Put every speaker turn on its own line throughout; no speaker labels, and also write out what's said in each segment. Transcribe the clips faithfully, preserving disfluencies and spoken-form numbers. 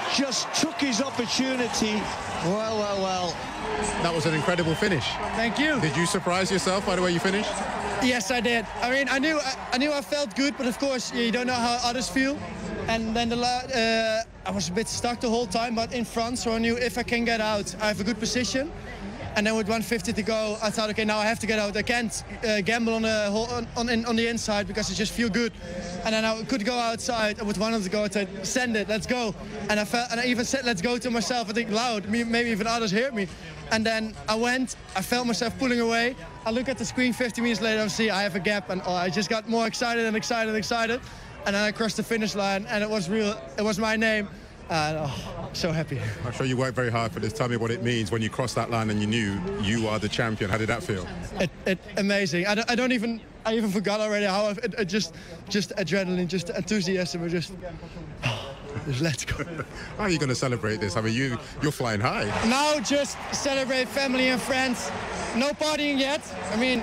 just took his opportunity. Well, well, well.
That was an incredible finish.
Thank you.
Did you surprise yourself by the way you finished?
Yes, I did. I mean, I knew I knew I felt good, but of course you don't know how others feel. And then the uh, I was a bit stuck the whole time, but in front, so I knew if I can get out, I have a good position. And then with one fifty to go, I thought, okay, now I have to get out. I can't uh, gamble on the whole, on on, in, on the inside because it just feel good. And then I could go outside. And with one of the go, I said, send it, let's go. And I felt, and I even said, let's go to myself. I think loud, maybe even others heard me. And then I went. I felt myself pulling away. I look at the screen fifty meters later. I see I have a gap, and oh, I just got more excited and excited and excited. And then I crossed the finish line, and it was real. It was my name. And oh, so happy.
I'm sure you worked very hard for this. Tell me what it means when you crossed that line and you knew you are the champion. How did that feel?
It, it amazing. I don't, I don't even. I even forgot already how. It, it just, just adrenaline, just enthusiasm, just. Just let's go.
How are you going to celebrate this? I mean, you you're flying high.
Now just celebrate family and friends. No partying yet. I mean,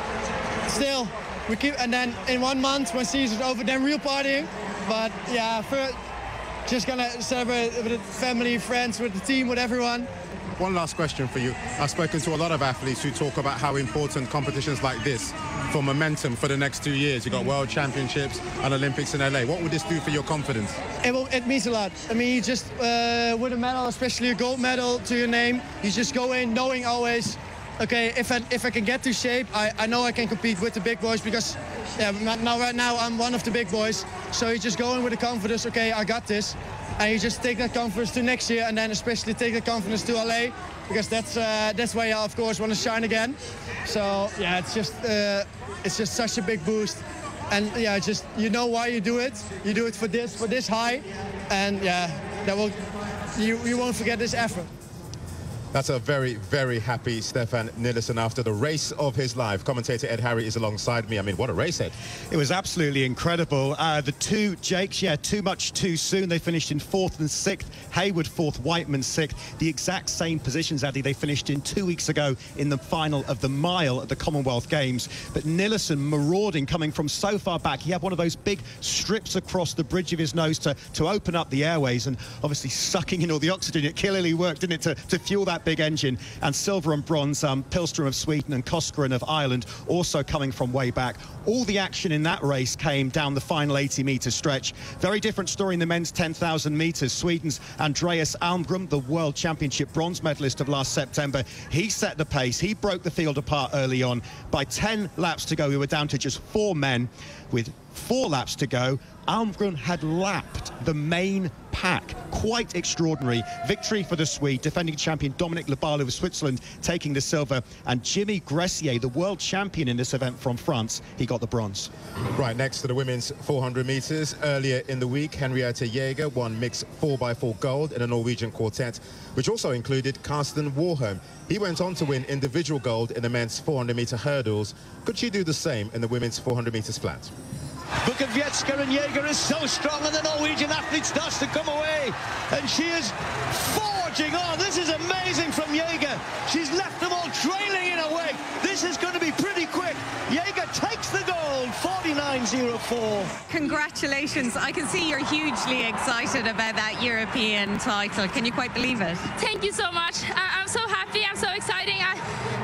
still we keep. And then in one month when season's over, then real partying. But yeah, for. Just gonna celebrate with the family, friends, with the team, with everyone.
One last question for you. I've spoken to a lot of athletes who talk about how important competitions like this for momentum for the next two years. You've got World Championships and Olympics in L A. What would this do for your confidence?
It, will, it means a lot. I mean, you just uh, with a medal, especially a gold medal to your name, you just go in knowing always, okay, if I, if I can get to shape, I, I know I can compete with the big boys because yeah, now right now I'm one of the big boys. So you just go in with the confidence, okay, I got this. And you just take that confidence to next year, and then especially take that confidence to L A, because that's uh, that's where you, of course, want to shine again. So yeah, it's just uh, it's just such a big boost. And yeah, just you know why you do it. You do it for this, for this high. And yeah, that will you, you won't forget this effort.
That's a very, very happy Stefan Nilsson after the race of his life. Commentator Ed Harry is alongside me. I mean, what a race, Ed.
It was absolutely incredible. Uh, the two Jakes, yeah, too much too soon. They finished in fourth and sixth. Hayward fourth, Whiteman sixth. The exact same positions, Addy, they finished in two weeks ago in the final of the mile at the Commonwealth Games. But Nilsson marauding, coming from so far back. He had one of those big strips across the bridge of his nose to, to open up the airways, and obviously sucking in all the oxygen. It clearly worked, didn't it, to, to fuel that big engine. And silver and bronze, um, Pilstrom of Sweden and Koskeren of Ireland also coming from way back. All the action in that race came down the final eighty metre stretch. Very different story in the men's ten thousand metres. Sweden's Andreas Almgren, the World Championship bronze medalist of last September, he set the pace. He broke the field apart early on. By ten laps to go, we were down to just four men. With four laps to go, Almgren had lapped the main pack. Quite extraordinary. Victory for the Swede, defending champion Dominic Labalu of Switzerland taking the silver, and Jimmy Gressier, the world champion in this event from France, he got the bronze.
Right, next to the women's four hundred metres. Earlier in the week, Henriette Jaeger won mixed four by four gold in a Norwegian quartet, which also included Karsten Warholm. He went on to win individual gold in the men's four hundred metre hurdles. Could she do the same in the women's four hundred metres flat?
Bukoviecka and Jaeger is so strong, and the Norwegian athlete starts to come away, and she is forging on. This is amazing from Jaeger. She's left them all trailing in a wake. This is going to be pretty quick. Jaeger takes the gold, forty-nine oh four.
Congratulations. I can see you're hugely excited about that European title. Can you quite believe it?
Thank you so much. I I'm so happy. I'm so exciting. I,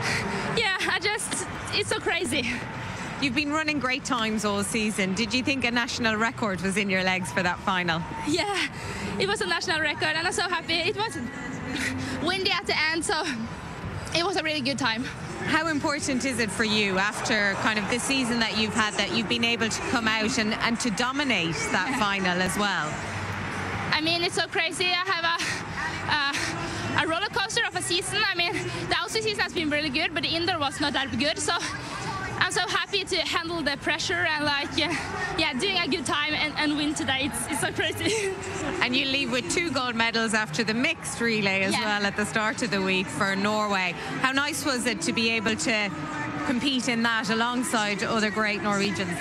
yeah, I just, it's so crazy.
You've been running great times all season. Did you think a national record was in your legs for that final?
Yeah, it was a national record, and I'm so happy. It was windy at the end, so it was a really good time.
How important is it for you after kind of the season that you've had that you've been able to come out and, and to dominate that final as well?
I mean, it's so crazy. I have a, a, a roller coaster of a season. I mean, the outside season has been really good, but the indoor was not that good, so I'm so happy to handle the pressure and like, yeah, yeah doing a good time and, and win today. It's, it's so crazy.
And you leave with two gold medals after the mixed relay as yeah. well at the start of the week for Norway. How nice was it to be able to compete in that alongside other great Norwegians?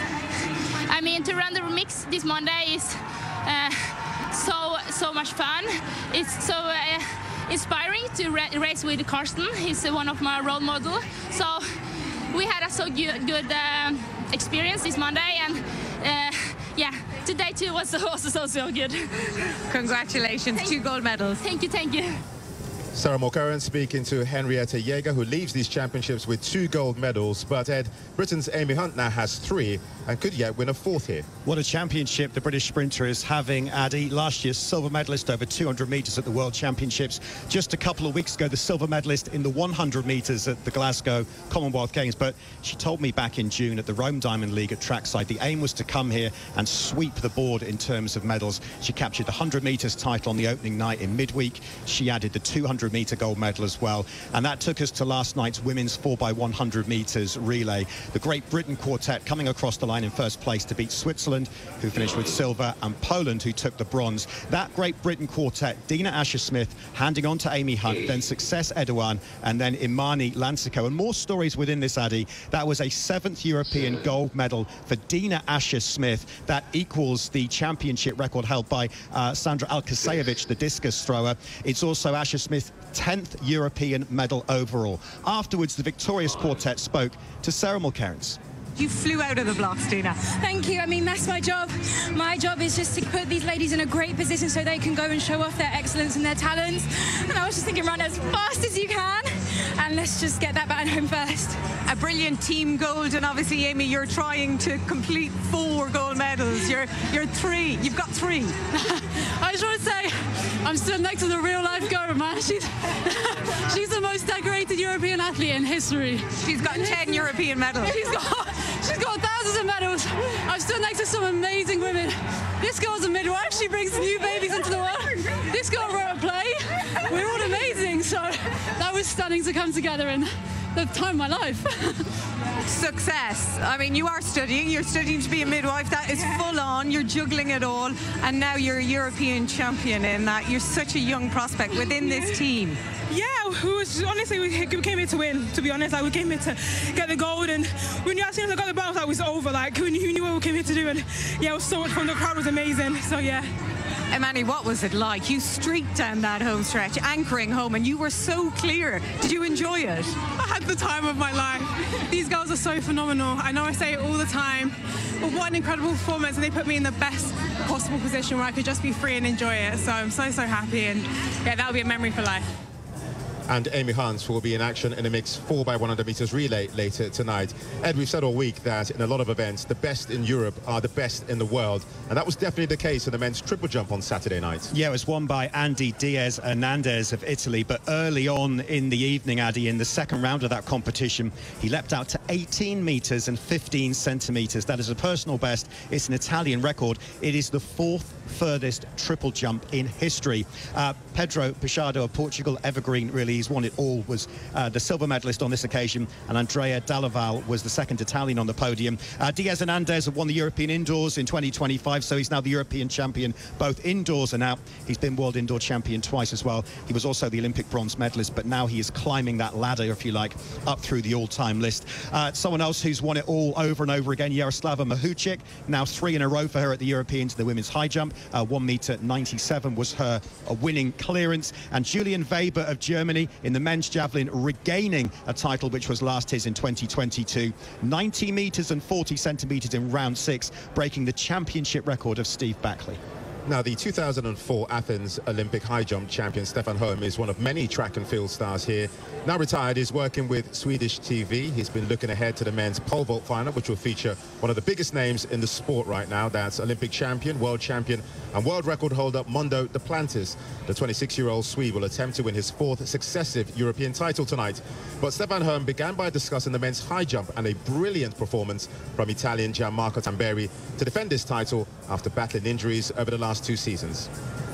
I mean, to run the mix this Monday is uh, so, so much fun. It's so uh, inspiring to ra race with Karsten. He's uh, one of my role models. So we had a so good, good uh, experience this Monday, and uh, yeah, today too was also so, so good.
Congratulations,
Thank
two gold medals.
Thank you, thank you.
Sarah Mulcairn speaking to Henrietta Jaeger, who leaves these championships with two gold medals. But, Ed, Britain's Amy Hunt now has three and could yet win a fourth here.
What a championship the British sprinter is having, Addy. Last year's silver medalist over two hundred metres at the World Championships. Just a couple of weeks ago, the silver medalist in the one hundred metres at the Glasgow Commonwealth Games. But she told me back in June at the Rome Diamond League at trackside, the aim was to come here and sweep the board in terms of medals. She captured the one hundred metres title on the opening night in midweek. She added the two hundred metre gold medal as well, and that took us to last night's women's four by one hundred metres relay. The Great Britain quartet coming across the line in first place to beat Switzerland, who finished with silver, and Poland, who took the bronze. That Great Britain quartet, Dina Asher-Smith handing on to Amy Hunt, then Success Edouan, and then Imani Lansiko. And more stories within this, Addy. That was a seventh European gold medal for Dina Asher-Smith. That equals the championship record held by uh, Sandra Alkasejevic, the discus thrower. It's also Asher-Smith's tenth European medal overall. Afterwards, the victorious quartet spoke to Sarah Mulcairn.
You flew out of the blocks, Dina.
Thank you. I mean, that's my job. My job is just to put these ladies in a great position so they can go and show off their excellence and their talents. And I was just thinking, run as fast as you can, and let's just get that baton home first.
A brilliant team gold, and obviously, Amy, you're trying to complete four gold medals. You're you're three. You've got three.
I just want to say, I'm stood next to the real-life girl, man. She's she's the most decorated European athlete in history.
She's got ten European medals.
She's got she's got thousands of medals. I've stood next to some amazing women. This girl's a midwife. She brings new babies into the world. This girl wrote a play. We're all amazing. So that was stunning to come together in the time of my life.
Success. I mean, you are studying. You're studying to be a midwife. That is full on. You're juggling it all. And now you're a European champion in that. You're such a young prospect within this team.
Yeah, we was, honestly, we came here to win, to be honest. Like, we came here to get the gold, and when you as soon as I got the belt, that was over. Like, who knew, who knew what we came here to do? And yeah, it was so much fun. The crowd was amazing. So yeah.
Imani, what was it like? You streaked down that home stretch, anchoring home, and you were so clear. Did you enjoy it?
I had the time of my life. These girls are so phenomenal. I know I say it all the time, but what an incredible performance, and they put me in the best possible position where I could just be free and enjoy it. So I'm so, so happy, and yeah, that'll be a memory for life.
And Amy Hunt will be in action in a mixed four by one hundred metres relay later tonight. Ed, we've said all week that in a lot of events, the best in Europe are the best in the world. And that was definitely the case in the men's triple jump on Saturday night.
Yeah, it was won by Andy Diaz Hernandez of Italy. But early on in the evening, Addy, in the second round of that competition, he leapt out to eighteen metres and fifteen centimetres. That is a personal best. It's an Italian record. It is the fourth furthest triple jump in history. Uh, Pedro Peixado of Portugal, evergreen really, he's won it all, was uh, the silver medalist on this occasion, and Andrea Dallaval was the second Italian on the podium. Uh, Diaz Hernandez won the European indoors in twenty twenty-five, so he's now the European champion both indoors and out. He's been world indoor champion twice as well. He was also the Olympic bronze medalist, but now he is climbing that ladder, if you like, up through the all-time list. Uh, someone else who's won it all over and over again, Jaroslava Mahuchik, now three in a row for her at the Europeans, the women's high jump. Uh, one metre ninety-seven was her uh, winning clearance. And Julian Weber of Germany in the men's javelin, regaining a title which was last his in twenty twenty-two. ninety metres and forty centimetres in round six, breaking the championship record of Steve Backley.
Now, the two thousand four Athens Olympic high jump champion Stefan Holm is one of many track and field stars here. Now retired, he's working with Swedish T V. He's been looking ahead to the men's pole vault final, which will feature one of the biggest names in the sport right now. That's Olympic champion, world champion, and world record holder Mondo Duplantis. The twenty-six-year-old Swede will attempt to win his fourth successive European title tonight. But Stefan Holm began by discussing the men's high jump and a brilliant performance from Italian Gianmarco Tamberi to defend this title after battling injuries over the last two seasons.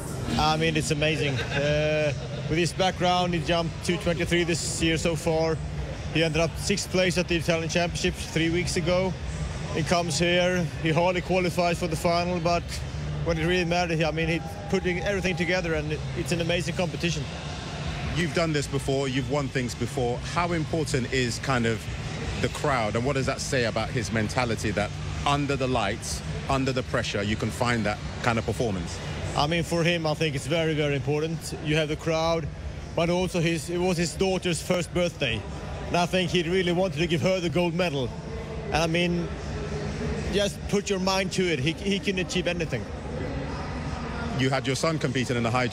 I mean, it's amazing. Uh, with his background, he jumped two twenty-three this year so far. He ended up sixth place at the Italian Championships three weeks ago. He comes here, he hardly qualified for the final, but when it really mattered, I mean, he's putting everything together, and it's an amazing competition.
You've done this before, you've won things before. How important is kind of the crowd, and what does that say about his mentality that under the lights, under the pressure, you can find that kind of performance?
I mean, for him, I think it's very, very important. You have the crowd, but also his, it was his daughter's first birthday. And I think he really wanted to give her the gold medal. And I mean, just put your mind to it. He, he can achieve anything.
You had your son competing in the high